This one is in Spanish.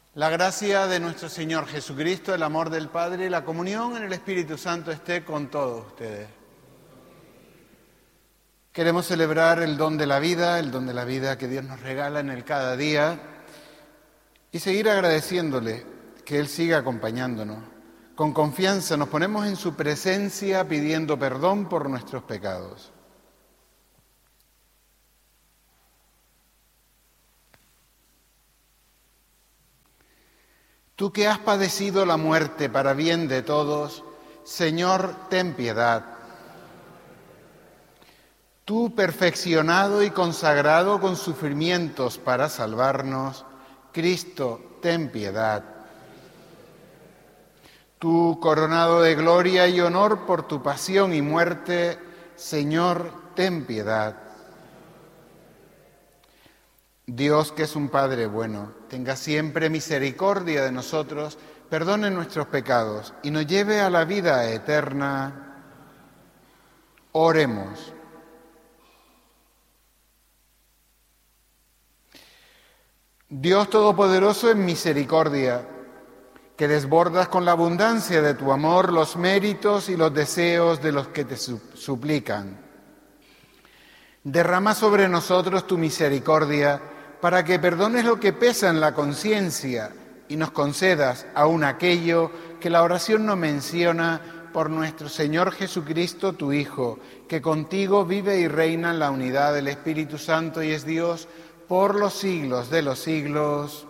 La gracia de nuestro Señor Jesucristo, el amor del Padre y la comunión en el Espíritu Santo esté con todos ustedes. Queremos celebrar el don de la vida que Dios nos regala en el cada día y seguir agradeciéndole que Él siga acompañándonos. Con confianza nos ponemos en su presencia pidiendo perdón por nuestros pecados. Tú que has padecido la muerte para bien de todos, Señor, ten piedad. Tú, perfeccionado y consagrado con sufrimientos para salvarnos, Cristo, ten piedad. Tú, coronado de gloria y honor por tu pasión y muerte, Señor, ten piedad. Dios, que es un Padre bueno, tenga siempre misericordia de nosotros, perdone nuestros pecados y nos lleve a la vida eterna. Oremos. Dios Todopoderoso en misericordia, que desbordas con la abundancia de tu amor los méritos y los deseos de los que te suplican. Derrama sobre nosotros tu misericordia para que perdones lo que pesa en la conciencia y nos concedas aún aquello que la oración no menciona por nuestro Señor Jesucristo, tu Hijo, que contigo vive y reina en la unidad del Espíritu Santo y es Dios por los siglos de los siglos.